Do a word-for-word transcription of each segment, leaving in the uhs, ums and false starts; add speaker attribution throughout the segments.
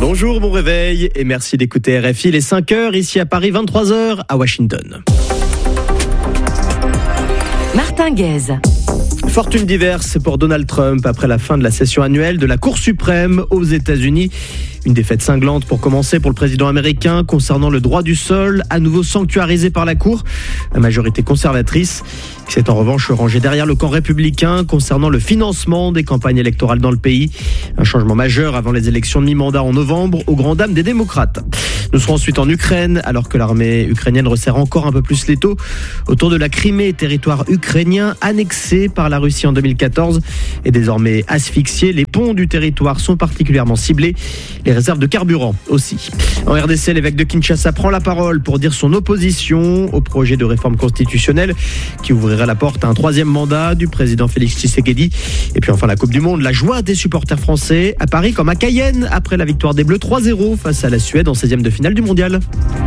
Speaker 1: Bonjour, bon réveil et merci d'écouter R F I. Les cinq heures ici à Paris, vingt-trois heures à Washington.
Speaker 2: Martin Guez.
Speaker 1: Fortune diverse pour Donald Trump après la fin de la session annuelle de la Cour suprême aux États-Unis. Une défaite cinglante pour commencer pour le président américain concernant le droit du sol, à nouveau sanctuarisé par la Cour. La majorité conservatrice qui s'est en revanche rangée derrière le camp républicain concernant le financement des campagnes électorales dans le pays. Un changement majeur avant les élections de mi-mandat en novembre, aux grandes dames des démocrates. Nous serons ensuite en Ukraine, alors que l'armée ukrainienne resserre encore un peu plus l'étau autour de la Crimée, territoire ukrainien annexé par la Russie en deux mille quatorze et désormais asphyxié. Les ponts du territoire sont particulièrement ciblés. Les réserves de carburant aussi. En R D C, l'évêque de Kinshasa prend la parole pour dire son opposition au projet de réforme constitutionnelle qui ouvrirait la porte à un troisième mandat du président Félix Tshisekedi. Et puis enfin la Coupe du Monde, la joie des supporters français à Paris comme à Cayenne après la victoire des Bleus trois zéro face à la Suède en seizième de finale du mondial.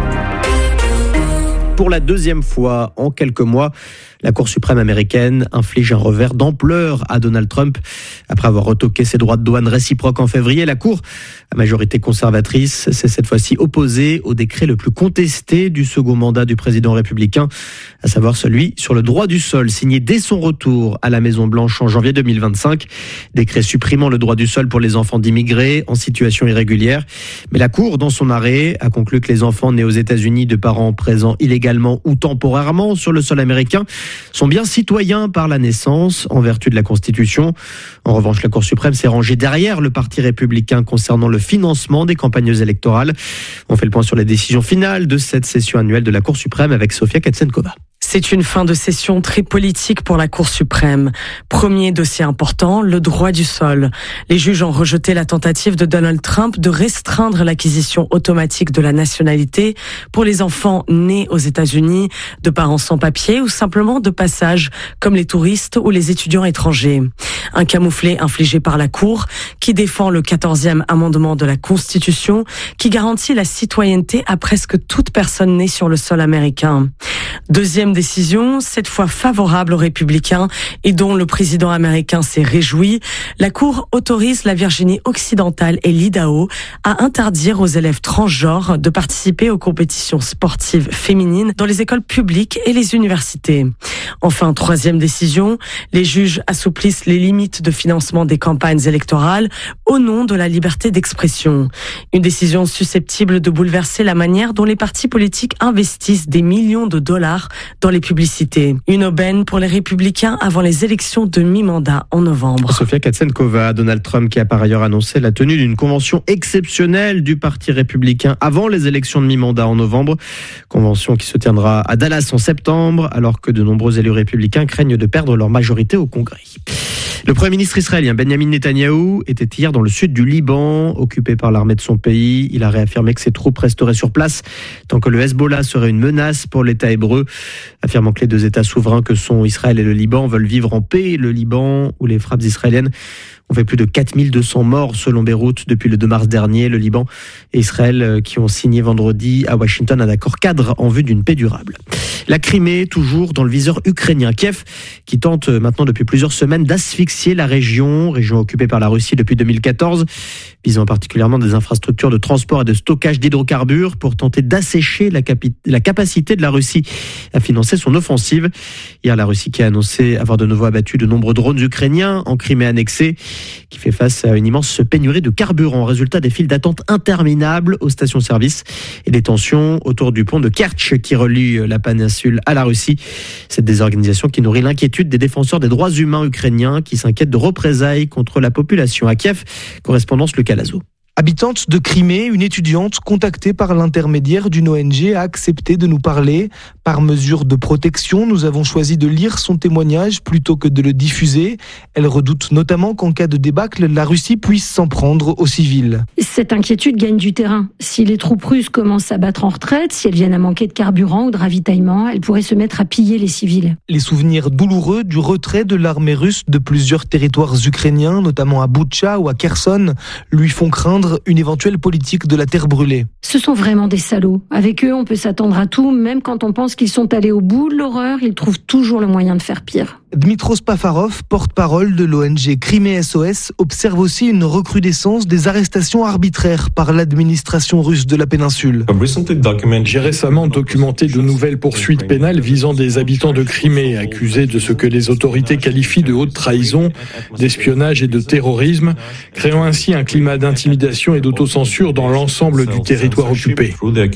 Speaker 1: Pour la deuxième fois en quelques mois, la Cour suprême américaine inflige un revers d'ampleur à Donald Trump. Après avoir retoqué ses droits de douane réciproques en février, la Cour, à majorité conservatrice, s'est cette fois-ci opposée au décret le plus contesté du second mandat du président républicain, à savoir celui sur le droit du sol, signé dès son retour à la Maison-Blanche en janvier deux mille vingt-cinq. Décret supprimant le droit du sol pour les enfants d'immigrés en situation irrégulière. Mais la Cour, dans son arrêt, a conclu que les enfants nés aux États-Unis de parents présents illégalement ou temporairement sur le sol américain sont bien citoyens par la naissance en vertu de la Constitution. En revanche, la Cour suprême s'est rangée derrière le Parti républicain concernant le financement des campagnes électorales. On fait le point sur les décisions finales de cette session annuelle de la Cour suprême avec Sofia Katsenkova.
Speaker 3: C'est une fin de session très politique pour la Cour suprême. Premier dossier important, le droit du sol. Les juges ont rejeté la tentative de Donald Trump de restreindre l'acquisition automatique de la nationalité pour les enfants nés aux États-Unis, de parents sans papier ou simplement de passage, comme les touristes ou les étudiants étrangers. Un camouflet infligé par la Cour qui défend le quatorzième amendement de la Constitution qui garantit la citoyenneté à presque toute personne née sur le sol américain. Deuxième décision, cette fois favorable aux républicains et dont le président américain s'est réjoui. La Cour autorise la Virginie occidentale et l'Idaho à interdire aux élèves transgenres de participer aux compétitions sportives féminines dans les écoles publiques et les universités. Enfin, troisième décision, les juges assouplissent les limites de financement des campagnes électorales au nom de la liberté d'expression. Une décision susceptible de bouleverser la manière dont les partis politiques investissent des millions de dollars dans les publicités. Une aubaine pour les républicains avant les élections de mi-mandat en novembre.
Speaker 1: Sofia Katsenkova, Donald Trump qui a par ailleurs annoncé la tenue d'une convention exceptionnelle du Parti républicain avant les élections de mi-mandat en novembre. Convention qui se tiendra à Dallas en septembre, alors que de nombreux élus républicains craignent de perdre leur majorité au Congrès. Le Premier ministre israélien Benjamin Netanyahou était hier dans le sud du Liban, occupé par l'armée de son pays. Il a réaffirmé que ses troupes resteraient sur place tant que le Hezbollah serait une menace pour l'État hébreu, affirmant que les deux États souverains que sont Israël et le Liban veulent vivre en paix. Le Liban, où les frappes israéliennes ont fait plus de quatre mille deux cents morts selon Beyrouth depuis le deux mars dernier. Le Liban et Israël qui ont signé vendredi à Washington un accord cadre en vue d'une paix durable. La Crimée, toujours dans le viseur ukrainien. Kiev, qui tente maintenant depuis plusieurs semaines d'asphyxier la région, région occupée par la Russie depuis deux mille quatorze, visant particulièrement des infrastructures de transport et de stockage d'hydrocarbures pour tenter d'assécher la, capi- la capacité de la Russie à financer son offensive. Hier, la Russie qui a annoncé avoir de nouveau abattu de nombreux drones ukrainiens en Crimée annexée, qui fait face à une immense pénurie de carburant. Résultat des files d'attente interminables aux stations-service et des tensions autour du pont de Kertch qui relie la péninsule à la Russie. Cette désorganisation qui nourrit l'inquiétude des défenseurs des droits humains ukrainiens qui s'inquiètent de représailles contre la population. À Kiev, correspondance Lucas Lazo.
Speaker 4: Habitante de Crimée, une étudiante contactée par l'intermédiaire d'une O N G a accepté de nous parler. Par mesure de protection, nous avons choisi de lire son témoignage plutôt que de le diffuser. Elle redoute notamment qu'en cas de débâcle, la Russie puisse s'en prendre aux civils.
Speaker 5: Cette inquiétude gagne du terrain. Si les troupes russes commencent à battre en retraite, si elles viennent à manquer de carburant ou de ravitaillement, elles pourraient se mettre à piller les civils.
Speaker 4: Les souvenirs douloureux du retrait de l'armée russe de plusieurs territoires ukrainiens, notamment à Boutcha ou à Kherson, lui font craindre une éventuelle politique de la terre brûlée.
Speaker 5: Ce sont vraiment des salauds. Avec eux, on peut s'attendre à tout, même quand on pense qu'ils sont allés au bout de l'horreur, ils trouvent toujours le moyen de faire pire.
Speaker 4: Dmitro Spafarov, porte-parole de l'O N G Crimée S O S, observe aussi une recrudescence des arrestations arbitraires par l'administration russe de la péninsule.
Speaker 6: J'ai récemment documenté de nouvelles poursuites pénales visant des habitants de Crimée, accusés de ce que les autorités qualifient de haute trahison, d'espionnage et de terrorisme, créant ainsi un climat d'intimidation et d'autocensure dans l'ensemble du territoire occupé.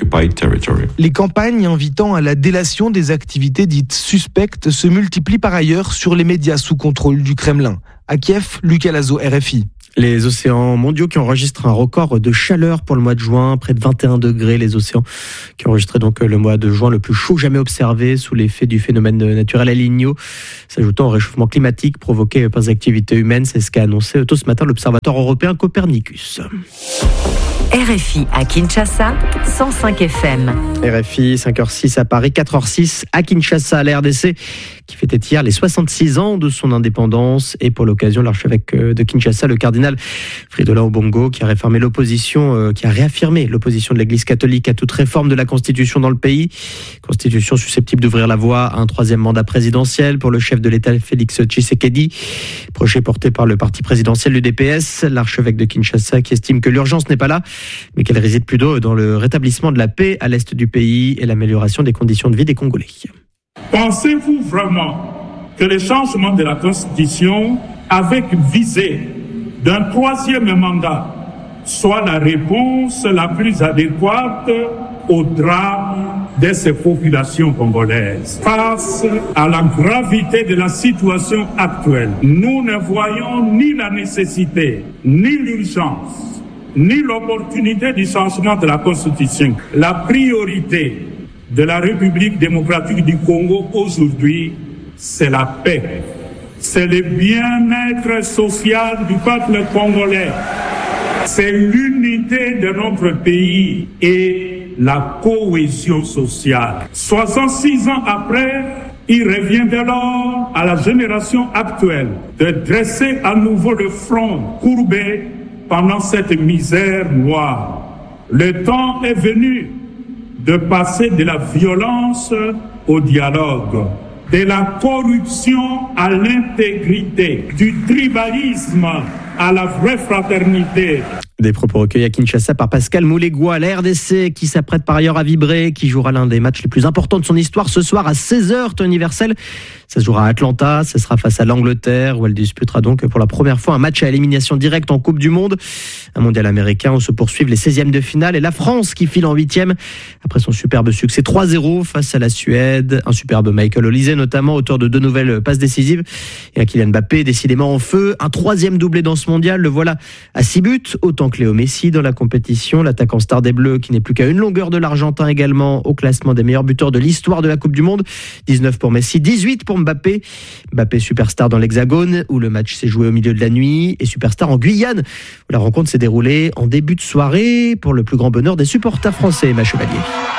Speaker 4: Les campagnes invitant à la délation des activités dites suspectes se multiplient par ailleurs sur les médias sous contrôle du Kremlin. À Kiev, Lucas Lazo, R F I.
Speaker 1: Les océans mondiaux qui enregistrent un record de chaleur pour le mois de juin, près de vingt et un degrés. Les océans qui enregistraient donc le mois de juin le plus chaud jamais observé sous l'effet du phénomène naturel El Niño, s'ajoutant au réchauffement climatique provoqué par les activités humaines. C'est ce qu'a annoncé tôt ce matin l'observatoire européen Copernicus.
Speaker 2: R F I à Kinshasa, cent cinq F M.
Speaker 1: R F I, cinq heures six à Paris, quatre heures six à Kinshasa. La R D C qui fêtait hier les soixante-six ans de son indépendance. Et pour l'occasion, l'archevêque de Kinshasa, le cardinal Fridolin Obongo, qui a réaffirmé l'opposition, euh, qui a réaffirmé l'opposition de l'Église catholique à toute réforme de la Constitution dans le pays. Constitution susceptible d'ouvrir la voie à un troisième mandat présidentiel pour le chef de l'État, Félix Tshisekedi. Projet porté par le parti présidentiel, l'U D P S. L'archevêque de Kinshasa qui estime que l'urgence n'est pas là, mais qu'elle réside plutôt dans le rétablissement de la paix à l'est du pays et l'amélioration des conditions de vie des Congolais.
Speaker 7: Pensez-vous vraiment que le changement de la Constitution avec visée d'un troisième mandat soit la réponse la plus adéquate au drame de ces populations congolaises? Face à la gravité de la situation actuelle, nous ne voyons ni la nécessité, ni l'urgence, ni l'opportunité du changement de la Constitution. La priorité de la République démocratique du Congo aujourd'hui, c'est la paix. C'est le bien-être social du peuple congolais. C'est l'unité de notre pays et la cohésion sociale. soixante-six ans après, il revient dès lors à la génération actuelle de dresser à nouveau le front courbé pendant cette misère noire. Le temps est venu de passer de la violence au dialogue, de la corruption à l'intégrité, du tribalisme à la vraie fraternité.
Speaker 1: Des propos recueillis à Kinshasa par Pascal Moulégois, la R D C qui s'apprête par ailleurs à vibrer, qui jouera l'un des matchs les plus importants de son histoire ce soir à seize heures, temps universel. Ça se jouera à Atlanta, ce sera face à l'Angleterre où elle disputera donc pour la première fois un match à élimination directe en Coupe du Monde. Un mondial américain où se poursuivent les seizièmes de finale et la France qui file en huitième après son superbe succès trois zéro face à la Suède. Un superbe Michael Olise notamment, auteur de deux nouvelles passes décisives. Et un Kylian Mbappé décidément en feu. Un troisième doublé dans ce mondial, le voilà à six buts, autant que Léo Messi dans la compétition. L'attaquant star des Bleus qui n'est plus qu'à une longueur de l'Argentin également au classement des meilleurs buteurs de l'histoire de la Coupe du Monde. dix-neuf pour Messi, dix-huit pour Mbappé. Mbappé superstar dans l'Hexagone où le match s'est joué au milieu de la nuit et superstar en Guyane où la rencontre s'est déroulée en début de soirée pour le plus grand bonheur des supporters français, ma chevalier.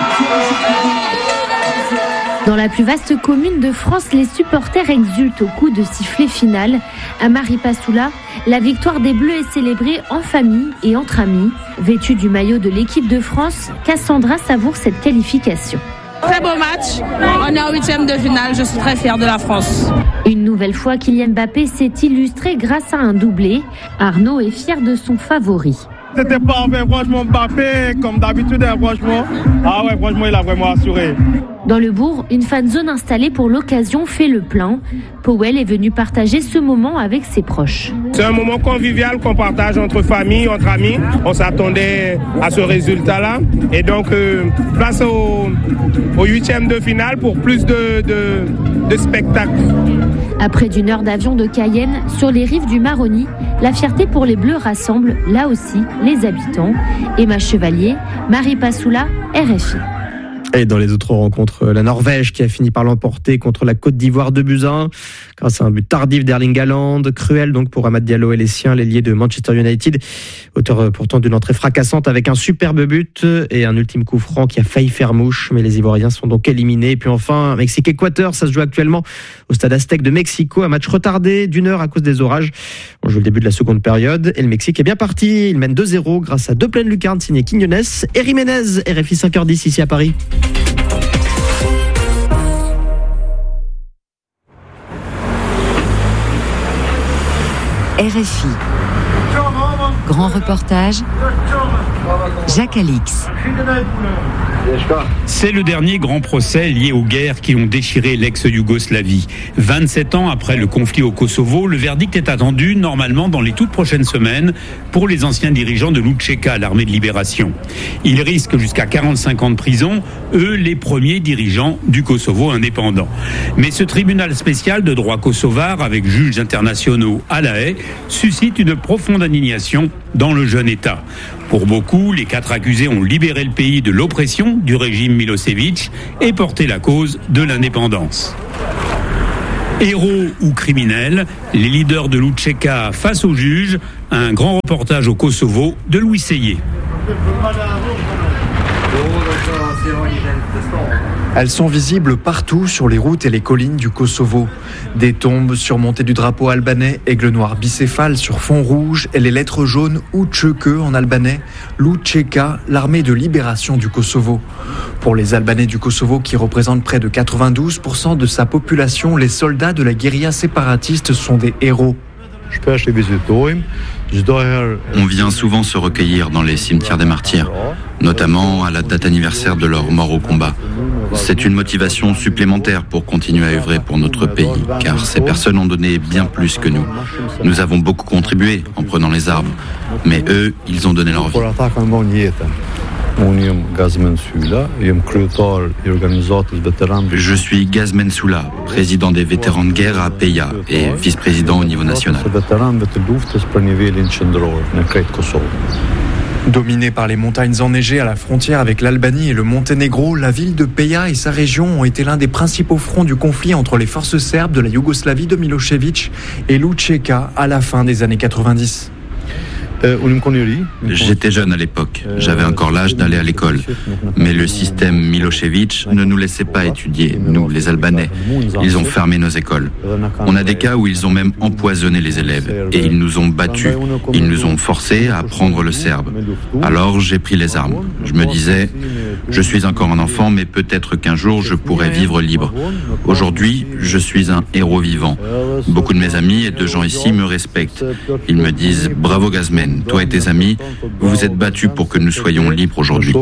Speaker 8: Dans la plus vaste commune de France, les supporters exultent au coup de sifflet final. À Maripasoula, la victoire des Bleus est célébrée en famille et entre amis. Vêtue du maillot de l'équipe de France, Cassandra savoure cette qualification.
Speaker 9: Très beau match, on est en huitième de finale, je suis très fière de la France.
Speaker 8: Une nouvelle fois, Kylian Mbappé s'est illustré grâce à un doublé. Arnaud est fier de son favori.
Speaker 10: C'était parfait, franchement, Mbappé, comme d'habitude, franchement. Ah ouais, franchement, il a vraiment assuré.
Speaker 8: Dans le bourg, une fan zone installée pour l'occasion fait le plein. Powell est venu partager ce moment avec ses proches.
Speaker 10: C'est un moment convivial qu'on partage entre familles, entre amis. On s'attendait à ce résultat-là. Et donc, euh, place au, au huitième de finale pour plus de, de, de spectacles.
Speaker 8: Après d'une heure d'avion de Cayenne, sur les rives du Maroni, la fierté pour les Bleus rassemble, là aussi, les habitants. Emma Chevalier, Maripasoula, R F I.
Speaker 1: Et dans les autres rencontres, la Norvège qui a fini par l'emporter contre la Côte d'Ivoire deux buts à un grâce à un but tardif d'Erling Haaland. Cruel donc pour Amad Diallo et les siens, l'ailier de Manchester United, auteur pourtant d'une entrée fracassante avec un superbe but et un ultime coup franc qui a failli faire mouche. Mais les Ivoiriens sont donc éliminés. Et puis enfin, Mexique-Équateur, ça se joue actuellement au stade Aztec de Mexico. Un match retardé d'une heure à cause des orages. On joue le début de la seconde période et le Mexique est bien parti. Il mène deux zéro grâce à deux pleines lucarnes signées Quiñones et Jiménez. R F I cinq heures dix ici à Paris.
Speaker 2: R F I. Grand reportage, Jacques Alix.
Speaker 11: C'est le dernier grand procès lié aux guerres qui ont déchiré l'ex-Yougoslavie. vingt-sept ans après le conflit au Kosovo, le verdict est attendu normalement dans les toutes prochaines semaines pour les anciens dirigeants de l'U C K, l'armée de libération. Ils risquent jusqu'à quarante-cinq ans de prison, eux les premiers dirigeants du Kosovo indépendant. Mais ce tribunal spécial de droit kosovar avec juges internationaux à La Haye suscite une profonde indignation dans le jeune État. Pour beaucoup, les quatre accusés ont libéré le pays de l'oppression du régime Milosevic et porté la cause de l'indépendance. Héros ou criminels, les leaders de l'U C K face aux juges, un grand reportage au Kosovo de Louis Seyé.
Speaker 12: Elles sont visibles partout sur les routes et les collines du Kosovo. Des tombes surmontées du drapeau albanais, aigle noir bicéphale sur fond rouge et les lettres jaunes U C K en albanais, l'U C K, l'armée de libération du Kosovo. Pour les Albanais du Kosovo qui représentent près de quatre-vingt-douze pour cent de sa population, les soldats de la guérilla séparatiste sont des héros.
Speaker 13: On vient souvent se recueillir dans les cimetières des martyrs, notamment à la date anniversaire de leur mort au combat. C'est une motivation supplémentaire pour continuer à œuvrer pour notre pays, car ces personnes ont donné bien plus que nous. Nous avons beaucoup contribué en prenant les armes, mais eux, ils ont donné leur vie. Je suis Gazmen Soula, président des vétérans de guerre à Peja et vice-président au niveau national.
Speaker 12: Dominée par les montagnes enneigées à la frontière avec l'Albanie et le Monténégro, la ville de Peja et sa région ont été l'un des principaux fronts du conflit entre les forces serbes de la Yougoslavie de Milosevic et l'U C K à la fin des années quatre-vingt-dix.
Speaker 13: J'étais jeune à l'époque, j'avais encore l'âge d'aller à l'école. Mais le système Milosevic ne nous laissait pas étudier, nous les Albanais. Ils ont fermé nos écoles. On a des cas où ils ont même empoisonné les élèves. Et ils nous ont battus, ils nous ont forcés à apprendre le serbe. Alors j'ai pris les armes. Je me disais, je suis encore un enfant, mais peut-être qu'un jour je pourrai vivre libre. Aujourd'hui, je suis un héros vivant. Beaucoup de mes amis et de gens ici me respectent. Ils me disent, bravo Gazmen. Toi et tes amis, vous vous êtes battus pour que nous soyons libres aujourd'hui.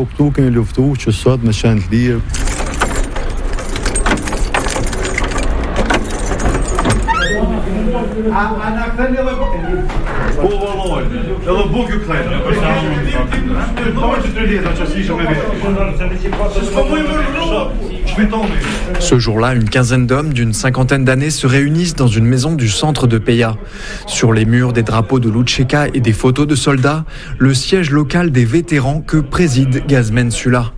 Speaker 12: Ce jour-là, une quinzaine d'hommes d'une cinquantaine d'années se réunissent dans une maison du centre de Peja. Sur les murs, des drapeaux de l'U C K et des photos de soldats, le siège local des vétérans que préside Gazmen Soula.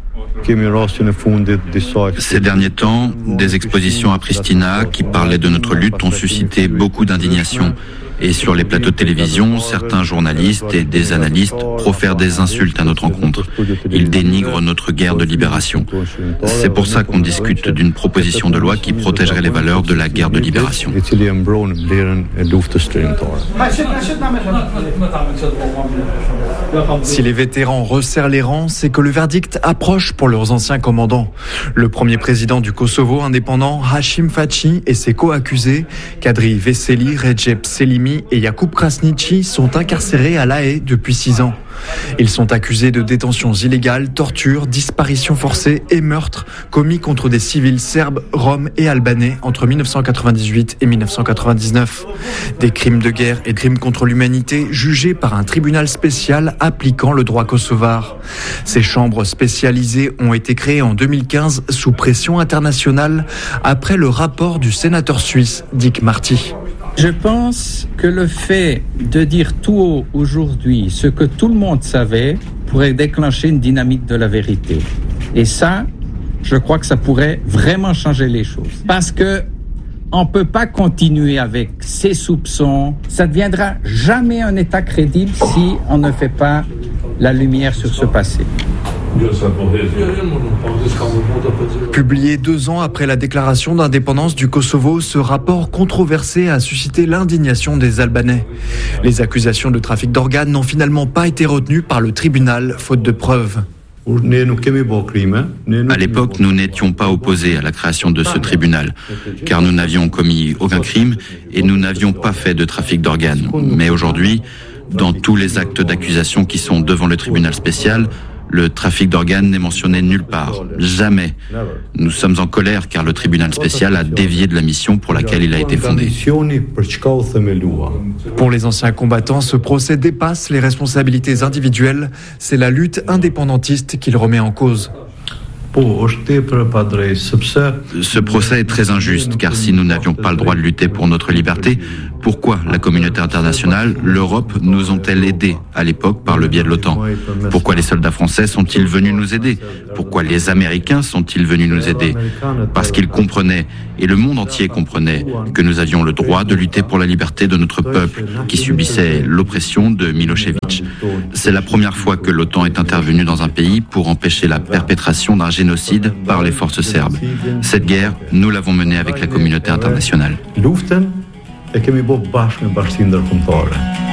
Speaker 13: Ces derniers temps, des expositions à Pristina qui parlaient de notre lutte ont suscité beaucoup d'indignation. Et sur les plateaux de télévision, certains journalistes et des analystes profèrent des insultes à notre encontre. Ils dénigrent notre guerre de libération. C'est pour ça qu'on discute d'une proposition de loi qui protégerait les valeurs de la guerre de libération.
Speaker 12: Si les vétérans resserrent les rangs, c'est que le verdict approche pour leurs anciens commandants. Le premier président du Kosovo indépendant, Hashim Thaçi, et ses co-accusés, Kadri Veseli, Recep Selimi et Jakub Krasniqi, sont incarcérés à La Haye depuis six ans. Ils sont accusés de détentions illégales, tortures, disparitions forcées et meurtres commis contre des civils serbes, roms et albanais entre mille neuf cent quatre-vingt-dix-huit et mille neuf cent quatre-vingt-dix-neuf. Des crimes de guerre et crimes contre l'humanité jugés par un tribunal spécial appliquant le droit kosovar. Ces chambres spécialisées ont été créées en deux mille quinze sous pression internationale après le rapport du sénateur suisse Dick Marty.
Speaker 14: Je pense que le fait de dire tout haut aujourd'hui ce que tout le monde savait pourrait déclencher une dynamique de la vérité. Et ça, je crois que ça pourrait vraiment changer les choses. Parce que on peut pas continuer avec ces soupçons. Ça ne deviendra jamais un État crédible si on ne fait pas la lumière sur ce passé.
Speaker 12: Publié deux ans après la déclaration d'indépendance du Kosovo, ce rapport controversé a suscité l'indignation des Albanais. Les accusations de trafic d'organes n'ont finalement pas été retenues par le tribunal, faute de preuves.
Speaker 13: À l'époque, nous n'étions pas opposés à la création de ce tribunal, car nous n'avions commis aucun crime et nous n'avions pas fait de trafic d'organes. Mais aujourd'hui, dans tous les actes d'accusation qui sont devant le tribunal spécial, le trafic d'organes n'est mentionné nulle part, jamais. Nous sommes en colère car le tribunal spécial a dévié de la mission pour laquelle il a été fondé.
Speaker 12: Pour les anciens combattants, ce procès dépasse les responsabilités individuelles. C'est la lutte indépendantiste qu'il remet en cause.
Speaker 13: Ce procès est très injuste, car si nous n'avions pas le droit de lutter pour notre liberté, pourquoi la communauté internationale, l'Europe, nous ont-elles aidés à l'époque par le biais de l'OTAN? Pourquoi les soldats français sont-ils venus nous aider? Pourquoi les Américains sont-ils venus nous aider? Parce qu'ils comprenaient, et le monde entier comprenait, que nous avions le droit de lutter pour la liberté de notre peuple, qui subissait l'oppression de Milošević. C'est la première fois que l'OTAN est intervenue dans un pays pour empêcher la perpétration d'un génocide par les forces serbes. Cette guerre, nous l'avons menée avec la communauté internationale.